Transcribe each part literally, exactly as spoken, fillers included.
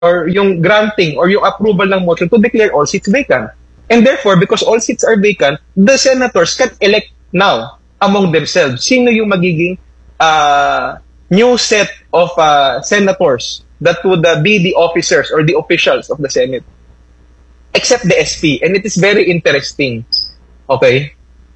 or yung granting or yung approval ng motion to declare all seats vacant. And therefore, because all seats are vacant, the senators can elect now among themselves. Sino yung magiging uh, new set of uh, senators that would uh, be the officers or the officials of the Senate? Except the S P. And it is very interesting. Okay?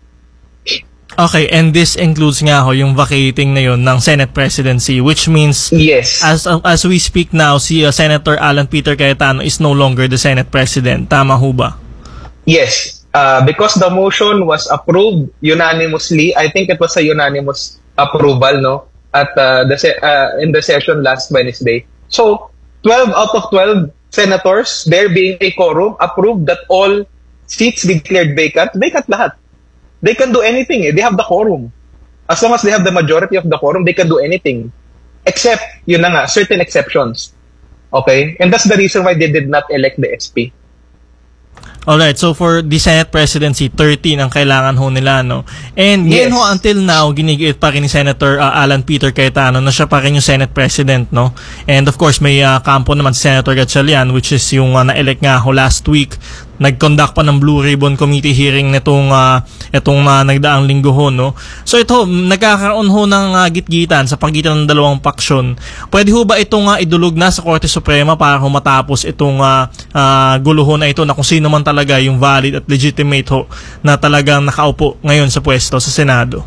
Okay, and this includes nga ho yung vacating na yun ng Senate presidency, which means yes, as as we speak now, si uh, Senator Alan Peter Cayetano is no longer the Senate president. Tama ho ba? Yes, uh, because the motion was approved unanimously. I think it was a unanimous approval, no, at uh, the se- uh, in the session last Wednesday. So twelve out of twelve senators, there being a quorum, approved that all seats declared vacant, vacant lahat. They can do anything. Eh. They have the quorum. As long as they have the majority of the quorum, they can do anything. Except, yun na nga, certain exceptions. Okay? And that's the reason why they did not elect the S P. Alright, so for the Senate presidency, thirteen ang kailangan ho nila, no? And yes, ho, until now, ginigiit pa rin ni Senator uh, Alan Peter Cayetano na siya pa rin yung Senate president, no? And of course, may uh, kampo naman si Senator Gatchalian, which is yung uh, na-elect nga ho last week. Nag-conduct pa ng Blue Ribbon Committee hearing nitong uh, itong uh, nagdaang linggo ho, no? So ito, nagkakaroon ho ng uh, gitgitan sa pagitan ng dalawang paksyon. Pwede ho ba itong uh, idulog na sa Korte Suprema para ho matapos itong uh, uh, guluhon na ito na kung sino man talaga yung valid at legitimate ho na talagang nakaupo ngayon sa pwesto sa Senado?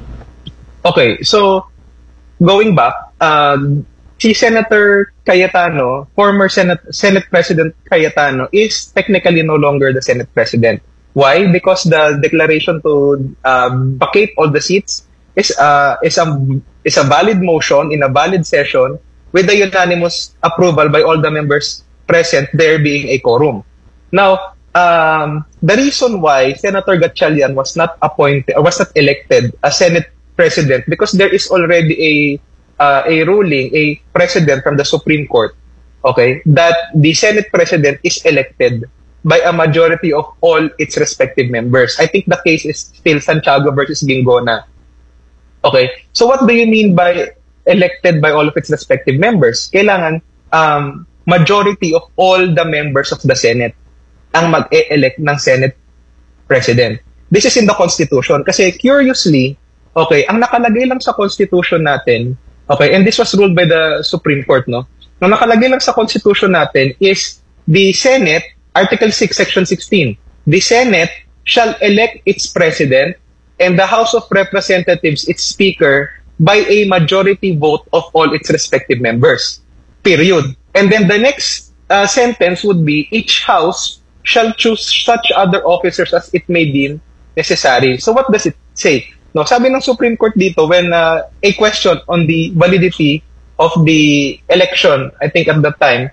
Okay, so going back, uh, si Senator Cayetano, former Senate Senate President Cayetano, is technically no longer the Senate President. Why? Because the declaration to uh, vacate all the seats is uh, is a is a valid motion in a valid session with the unanimous approval by all the members present, there being a quorum. Now, um, the reason why Senator Gatchalian was not appointed or was not elected as Senate President, because there is already a Uh, a ruling, a precedent from the Supreme Court, okay, that the Senate President is elected by a majority of all its respective members. I think the case is still Santiago versus Gingona. Okay, so what do you mean by elected by all of its respective members? Kailangan um, majority of all the members of the Senate ang mag-e-elect ng Senate President. This is in the Constitution. Kasi curiously, okay, ang nakalagay lang sa Constitution natin, okay, and this was ruled by the Supreme Court, no? Ang nakalagay lang sa Constitution natin is the Senate, Article six, Section sixteen. The Senate shall elect its President and the House of Representatives its Speaker by a majority vote of all its respective members. Period. And then the next uh, sentence would be, each House shall choose such other officers as it may deem necessary. So what does it say? No, sabi ng Supreme Court dito when uh, a question on the validity of the election, I think at that time,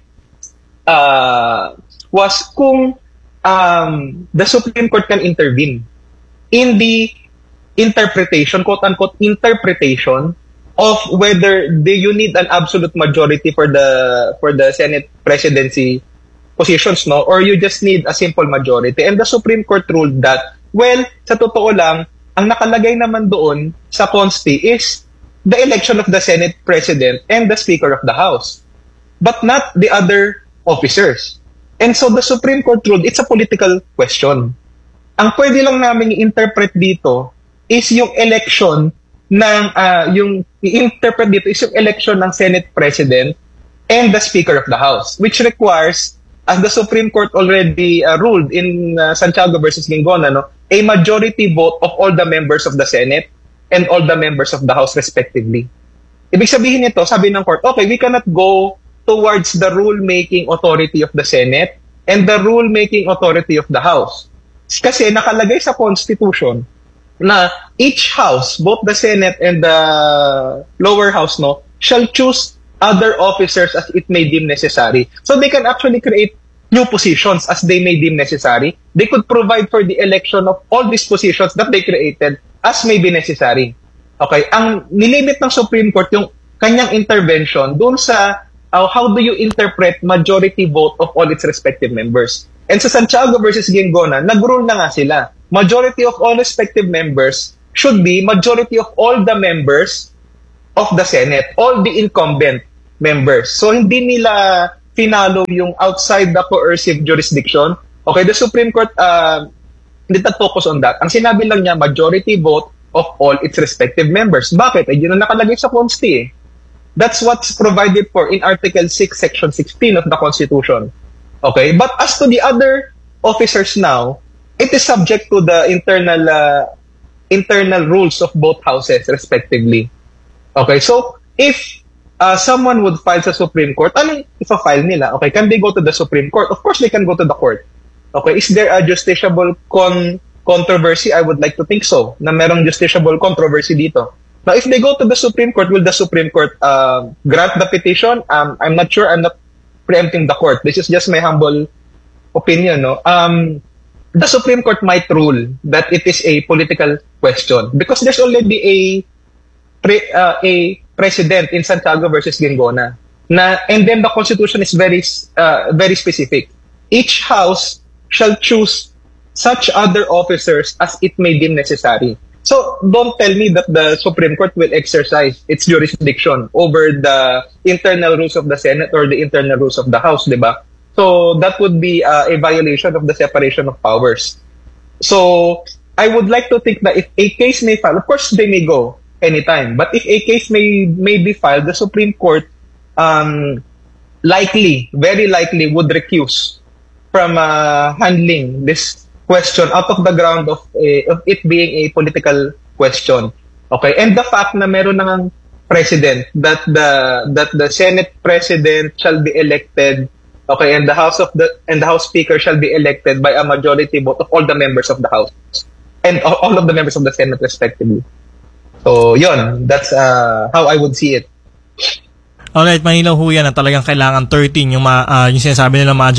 uh, was kung um, the Supreme Court can intervene in the interpretation, quote-unquote, interpretation of whether do you need an absolute majority for the for the Senate presidency positions, no, or you just need a simple majority. And the Supreme Court ruled that, well, sa totoo lang, ang nakalagay naman doon sa Consti is the election of the Senate President and the Speaker of the House, but not the other officers. And so the Supreme Court ruled it's a political question. Ang pwede lang namin i-interpret dito is yung election ng, uh, yung i-interpret dito is yung election ng Senate President and the Speaker of the House, which requires, as the Supreme Court already uh, ruled in uh, Santiago versus Gingona, no, a majority vote of all the members of the Senate and all the members of the House respectively. Ibig sabihin nito, sabi ng court, okay, we cannot go towards the rule-making authority of the Senate and the rule-making authority of the House. Kasi nakalagay sa Constitution na each House, both the Senate and the lower house, no, shall choose other officers as it may deem necessary. So they can actually create new positions as they may deem necessary. They could provide for the election of all these positions that they created as may be necessary. Okay, ang nilimit ng Supreme Court yung kanyang intervention doon sa uh, how do you interpret majority vote of all its respective members. And sa Santiago versus Gingona, nag-rule na nga sila. Majority of all respective members should be majority of all the members of the Senate, all the incumbent members. So hindi nila finalo yung outside the coercive jurisdiction, okay, the Supreme Court uh, did not focus on that. Ang sinabi lang niya, majority vote of all its respective members. Bakit? Eh, yun ang nakalagay sa Consti eh. That's what's provided for in Article six, Section sixteen of the Constitution. Okay? But as to the other officers now, it is subject to the internal uh, internal rules of both houses, respectively. Okay? So, if uh, someone would file sa Supreme Court, anong ipa-file nila? Okay? Can they go to the Supreme Court? Of course, they can go to the court. Okay? Is there a justiciable con controversy? I would like to think so, na merong justiciable controversy dito. Now, if they go to the Supreme Court, will the Supreme Court uh, grant the petition? Um, I'm not sure. I'm not preempting the court. This is just my humble opinion. No? Um, the Supreme Court might rule that it is a political question because there's already a pre, uh, a precedent in Santiago versus Gingona. Na, and then the Constitution is very uh, very specific. Each house shall choose such other officers as it may deem necessary. So, don't tell me that the Supreme Court will exercise its jurisdiction over the internal rules of the Senate or the internal rules of the House, di ba? So, that would be uh, a violation of the separation of powers. So, I would like to think that if a case may file, of course, they may go anytime. But if a case may, may be filed, the Supreme Court um, likely, very likely would recuse from uh, handling this question out of the ground of, a, of it being a political question. Okay? And the fact na meron nang president that the that the Senate president shall be elected, okay, and the House of the and the House Speaker shall be elected by a majority vote of all the members of the House and all of the members of the Senate respectively. So, yun, that's uh, how I would see it. Alright, Manila ho yan na talagang kailangan thirteen yung, ma, uh, yung sinasabi nila mga